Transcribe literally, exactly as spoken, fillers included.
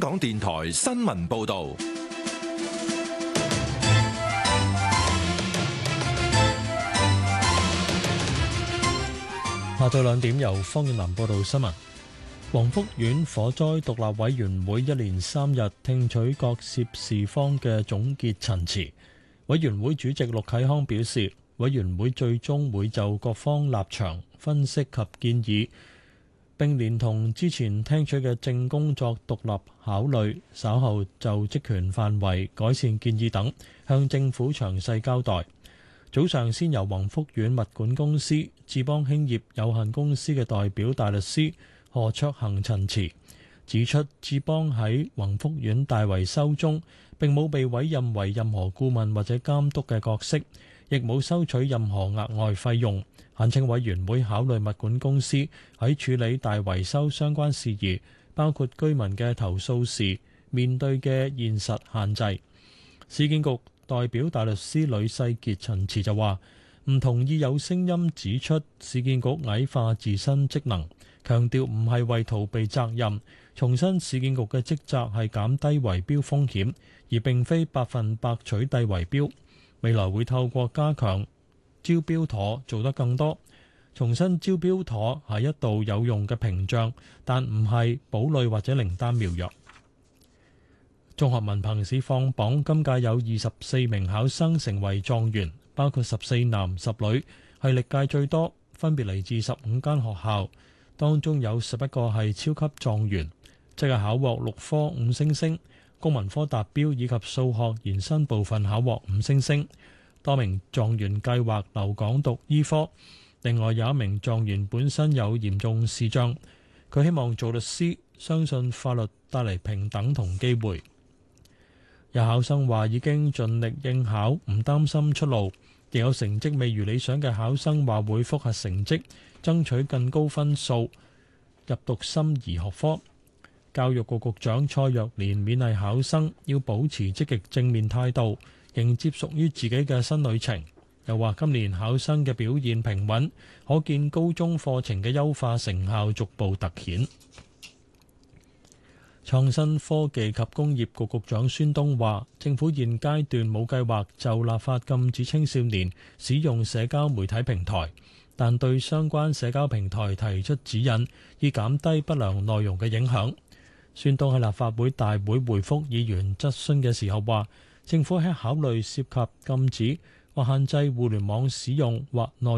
港電台新聞報道。 下晝兩點，由方遠南報道新聞。黃福苑火災獨立委員會一連三日聽取各涉事方嘅總結陳詞。委員會主席陸啟康表示，委員會最終會就各方立場分析及建議，並連同之前聽取嘅證供作獨立考慮，稍後就職權範圍、改善建議等向政府詳細交代。早上先由宏福苑物管公司智邦興業有限公司嘅代表大律師何卓恒陳詞，指出智邦喺宏福苑大維修中並冇被委任為任何顧問或者監督嘅角色，亦冇收取任何額外費用。懇請委員會考慮物管公司喺處理大維修相關事宜，包括居民嘅投訴時面對嘅現實限制。市建局代表大律師呂世傑陳詞就話，唔同意有聲音指出市建局矮化自身職能，強調唔係為逃避責任，重申市建局嘅職責係減低圍標風險，而並非百分百取締圍標。未來會透過加強招標妥做得更多，重申招標妥係一道有用嘅屏障，但唔係堡壘或者靈丹妙藥。中學文憑試放榜，今屆有二十四名考生成為狀元，包括十四男十女，係歷屆最多，分別嚟自十五間學校，當中有十一個係超級狀元，即係考獲六科五星星，公民科達標以及數學延伸部分考獲五星星。多名狀元計劃留港讀醫科，另外有一名狀元本身有嚴重視障，佢希望做律師，相信法律帶嚟平等同機會。有考生話已經盡力應考，唔擔心出路。亦有成績未如理想嘅考生話會複核成績，爭取更高分數入讀心儀學科。教育局局長蔡若蓮勉勵考生要保持積極正面態度，迎接屬於自己嘅新旅程。又話今年考生嘅表現平穩，可見高中課程嘅優化成效逐步突顯。創新科技及工業局局長孫東話，政府現階段冇計劃就立法禁止青少年使用社交媒體平台，但對相關社交平台提出指引，以減低不良內容嘅影響。孫東喺立法會大會回覆議員質詢嘅時候話，政府喺考慮涉及禁止或限制互聯網使用或內